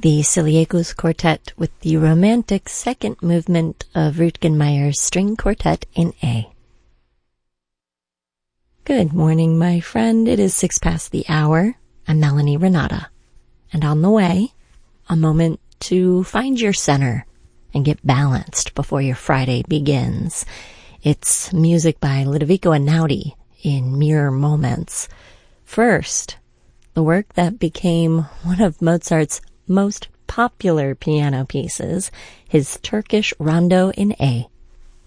the Siliacos Quartet with the romantic second movement of Rutgen Meyer's String Quartet in A. Good morning, my friend. It is 6 past the hour. I'm Melanie Renata. And on the way, a moment to find your center and get balanced before your Friday begins. It's music by Ludovico Einaudi in Mere Moments. First, the work that became one of Mozart's most popular piano pieces, his Turkish Rondo in A,